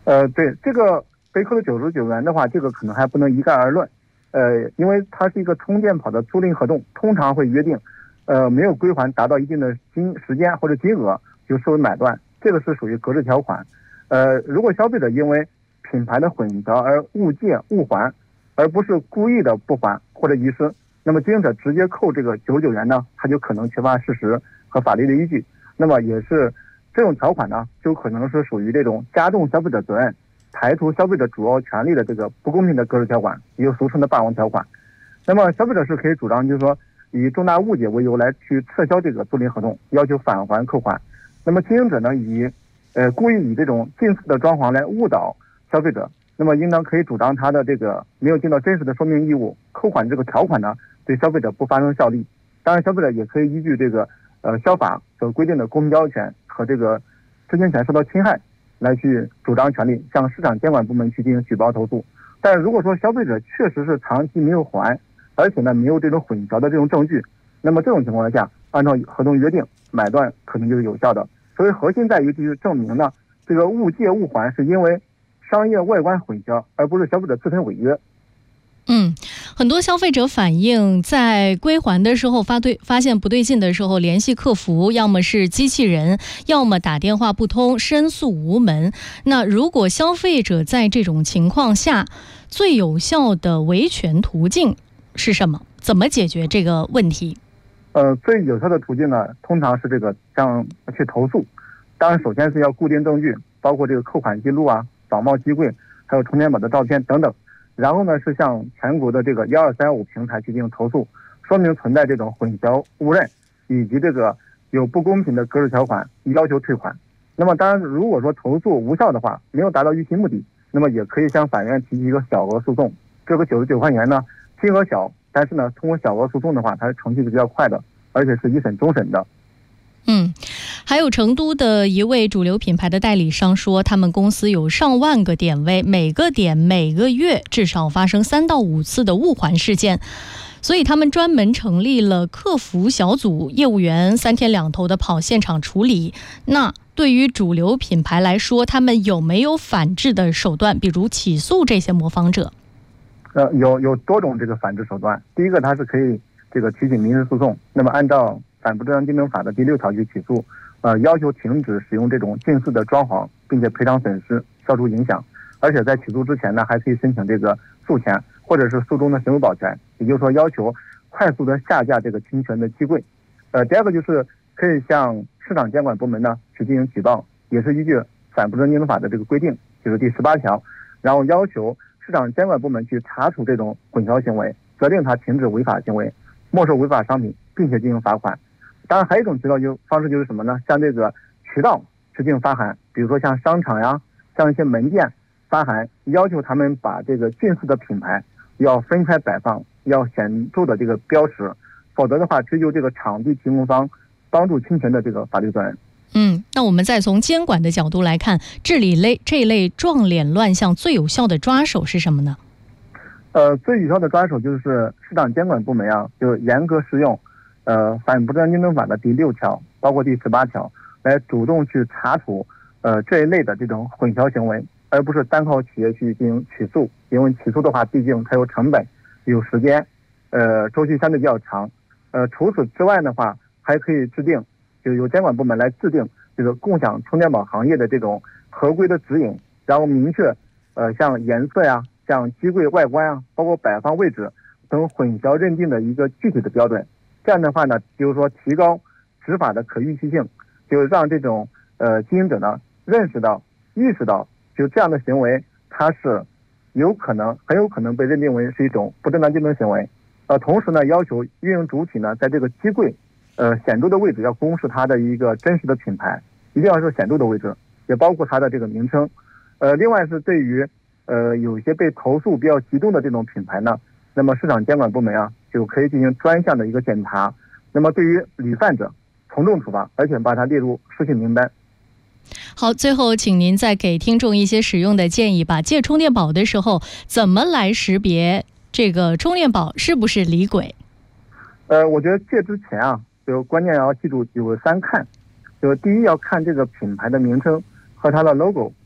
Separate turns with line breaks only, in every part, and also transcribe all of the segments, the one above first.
对，这个被扣的99元的话，这个可能还不能一概而论。因为它是一个充电宝的租赁合同，通常会约定，没有归还达到一定的时间或者金额就视为买断，这个是属于格式条款。如果消费者因为品牌的混淆而误借误还，而不是故意的不还或者遗失，那么经营者直接扣这个99元呢，他就可能缺乏事实和法律的依据。那么也是这种条款呢，就可能是属于这种加重消费者责任、排除消费者主要权利的这个不公平的格式条款，也就俗称的霸王条款。那么消费者是可以主张，就是说以重大误解为由来去撤销这个租赁合同，要求返还扣款。那么经营者呢，故意以这种近似的装潢来误导消费者，那么应当可以主张他的这个没有尽到真实的说明义务，扣款这个条款呢对消费者不发生效力。当然，消费者也可以依据这个消法所规定的公平交易权和这个知情权受到侵害来去主张权利，向市场监管部门去进行举报投诉。但是如果说消费者确实是长期没有还，而且呢没有这种混淆的这种证据，那么这种情况下，按照合同约定买断可能就是有效的。所以核心在于就是证明呢，这个误借误还是因为商业外观混淆，而不是消费者自身违约。
很多消费者反映，在归还的时候发现不对劲的时候，联系客服，要么是机器人，要么打电话不通，申诉无门。那如果消费者在这种情况下，最有效的维权途径是什么？怎么解决这个问题？
最有效的途径呢，通常是这个像去投诉。当然，首先是要固定证据，包括这个扣款记录啊、仿冒机柜，还有充电宝的照片等等。然后呢，是向全国的这个12315平台去进行投诉，说明存在这种混淆误认，以及这个有不公平的格式条款，要求退款。那么当然，如果说投诉无效的话，没有达到预期目的，那么也可以向法院提起一个小额诉讼。这个99块钱呢，金额小，但是呢，通过小额诉讼的话，它是程序是比较快的，而且是一审终审的。
还有成都的一位主流品牌的代理商说，他们公司有上万个点位，每个点每个月至少发生3到5次的误还事件，所以他们专门成立了客服小组，业务员3天2头的跑现场处理。那对于主流品牌来说，他们有没有反制的手段，比如起诉这些模仿者？
有多种这个反制手段。第一个，它是可以这个提起民事诉讼，那么按照反不正当竞争法的第6条去起诉，要求停止使用这种近似的装潢，并且赔偿损失，消除影响。而且在起诉之前呢，还可以申请这个诉权，或者是诉中的行为保全，也就是说要求快速的下架这个侵权的机柜。第二个就是可以向市场监管部门呢去进行举报，也是依据反不正当竞争法的这个规定，就是第18条，然后要求市场监管部门去查处这种混淆行为，责令他停止违法行为，没收违法商品，并且进行罚款。当然还有一种方式就是什么呢？像这个渠道去进行发函，比如说像商场呀，像一些门店发函，要求他们把这个近似的品牌要分开摆放，要显著的这个标识，否则的话追究这个场地提供方帮助侵权的这个法律责任。
那我们再从监管的角度来看，治理这类撞脸乱象最有效的抓手是什么呢？
最有效的抓手就是市场监管部门啊，就严格适用反不正当竞争法的第6条，包括第18条，来主动去查处这一类的这种混淆行为，而不是单靠企业去进行起诉。因为起诉的话，毕竟它有成本、有时间，周期相对比较长。除此之外的话，还可以就由监管部门来制定这个共享充电宝行业的这种合规的指引，然后明确像颜色呀、像机柜外观啊，包括摆放位置等混淆认定的一个具体的标准。这样的话呢，就是说提高执法的可预期性，就是让这种经营者呢意识到，就这样的行为它是很有可能被认定为是一种不正当竞争行为。同时呢，要求运营主体呢在这个机柜显著的位置要公示它的一个真实的品牌，一定要是显著的位置，也包括它的这个名称。另外是对于有一些被投诉比较集中的这种品牌呢，那么市场监管部门啊就可以进行专项的一个检查，那么对于屡犯者从重处罚，而且把它列入失信名单。
好，最后请您再给听众一些使用的建议吧。借充电宝的时候，怎么来识别这个充电宝是不是离轨？
我觉得借之前啊，就关键要记住有3看，就第一要看这个品牌的名称和它的 logo，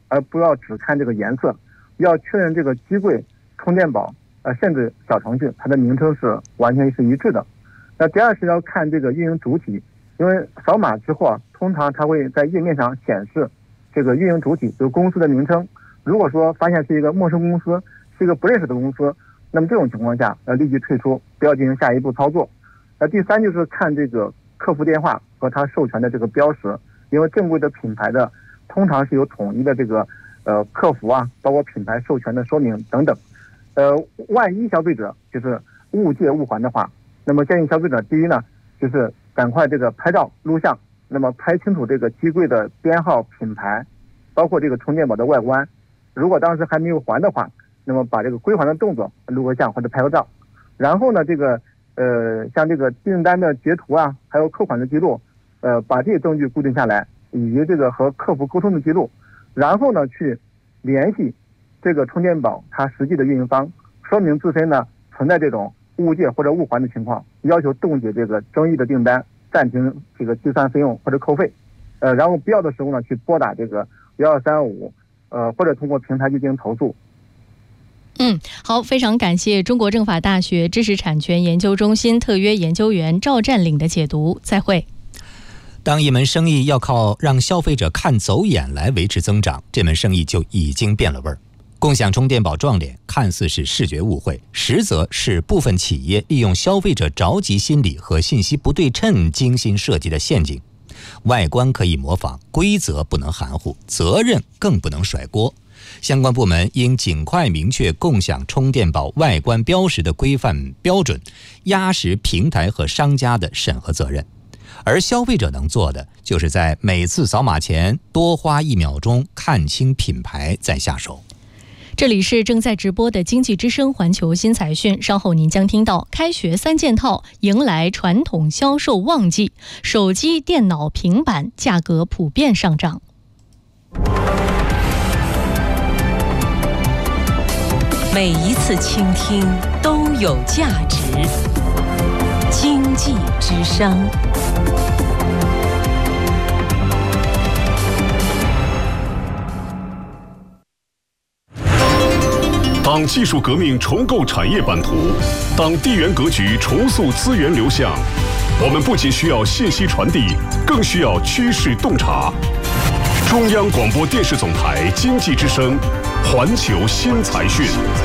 而不要只看这个颜色，要确认这个机柜、充电宝甚至小程序它的名称是完全是一致的。那第二是要看这个运营主体，因为扫码之后通常它会在页面上显示这个运营主体，就是公司的名称。如果说发现是一个陌生公司，是一个不认识的公司，那么这种情况下立即退出，不要进行下一步操作。第三就是看这个客服电话和它授权的这个标识，因为正规的品牌的通常是有统一的这个客服包括品牌授权的说明等等。万一消费者就是误借误还的话，那么建议消费者第一呢，就是赶快这个拍照录像，那么拍清楚这个机柜的编号、品牌，包括这个充电宝的外观。如果当时还没有还的话，那么把这个归还的动作录个像或者拍个照，然后呢这个像这个订单的截图还有扣款的记录，把这些证据固定下来，以及这个和客服沟通的记录，然后呢去联系这个充电宝它实际的运营方，说明自身呢存在这种误借或者误还的情况，要求冻结这个争议的订单，暂停这个计算费用或者扣费，然后必要的时候呢去拨打这个1235，或者通过平台去进行投诉。
好，非常感谢中国政法大学知识产权研究中心特约研究员赵占领的解读。再会。
当一门生意要靠让消费者看走眼来维持增长，这门生意就已经变了味儿。共享充电宝撞脸，看似是视觉误会，实则是部分企业利用消费者着急心理和信息不对称精心设计的陷阱。外观可以模仿，规则不能含糊，责任更不能甩锅。相关部门应尽快明确共享充电宝外观标识的规范标准，压实平台和商家的审核责任。而消费者能做的，就是在每次扫码前多花1秒钟看清品牌再下手。
这里是正在直播的经济之声环球新财讯，稍后您将听到开学3件套迎来传统销售旺季，手机、电脑、平板价格普遍上涨。
每一次倾听都有价值。经济之声。
当技术革命重构产业版图，当地缘格局重塑资源流向，我们不仅需要信息传递，更需要趋势洞察。中央广播电视总台经济之声，环球新财讯。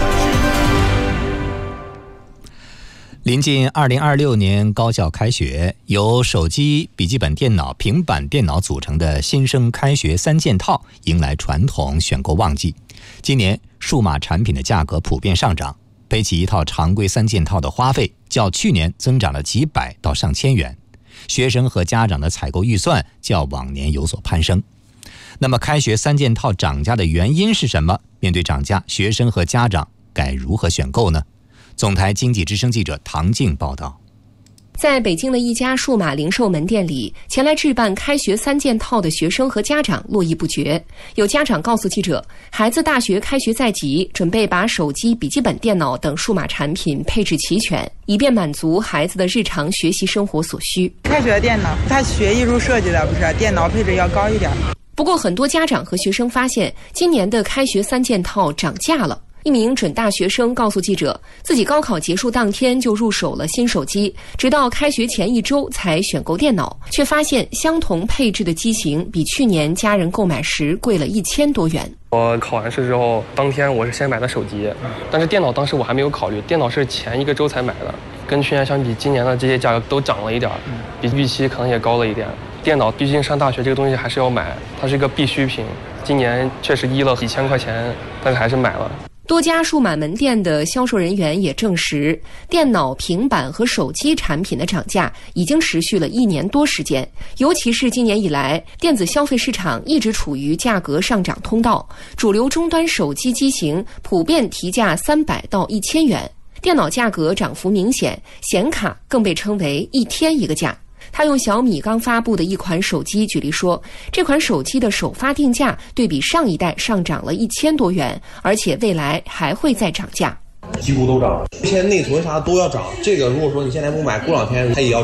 临近2026年高校开学，由手机、笔记本电脑、平板电脑组成的新生开学3件套迎来传统选购旺季。今年数码产品的价格普遍上涨，配齐一套常规3件套的花费较去年增长了几百到上千元，学生和家长的采购预算较往年有所攀升。那么开学3件套涨价的原因是什么？面对涨价，学生和家长该如何选购呢？总台经济之声记者唐静报道。
在北京的一家数码零售门店里，前来置办开学3件套的学生和家长络绎不绝。有家长告诉记者，孩子大学开学在即，准备把手机、笔记本电脑等数码产品配置齐全，以便满足孩子的日常学习生活所需。
开学电脑，他学艺术设计的，不是电脑配置要高一点。
不过很多家长和学生发现，今年的开学3件套涨价了。一名准大学生告诉记者，自己高考结束当天就入手了新手机，直到开学前1周才选购电脑，却发现相同配置的机型比去年家人购买时贵了1000多元。
我考完试之后，当天我是先买的手机，但是电脑当时我还没有考虑，电脑是前1个周才买的，跟去年相比，今年的这些价格都涨了一点，比预期可能也高了一点。电脑毕竟上大学这个东西还是要买，它是一个必需品，今年确实了几千块钱，但是还是买了。
多家数码门店的销售人员也证实，电脑、平板和手机产品的涨价已经持续了1年多时间。尤其是今年以来，电子消费市场一直处于价格上涨通道，主流终端手机机型普遍提价300到1000元，电脑价格涨幅明显，显卡更被称为1天1个价。他用小米刚发布的一款手机举例说，这款手机的首发定价对比上一代上涨了1000多元，而且未来还会再涨价。
几乎都涨，现在内存啥都要涨，这个如果说你现在不买，过2天它也要涨。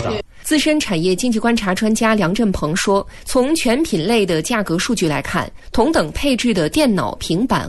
资深产业经济观察专家梁振鹏说，从全品类的价格数据来看，同等配置的电脑、平板